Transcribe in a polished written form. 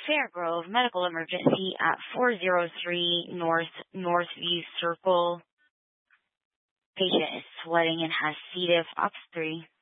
Fairgrove Medical Emergency at 403 Northview Circle. Patient is sweating and has C. diff. Ops 3.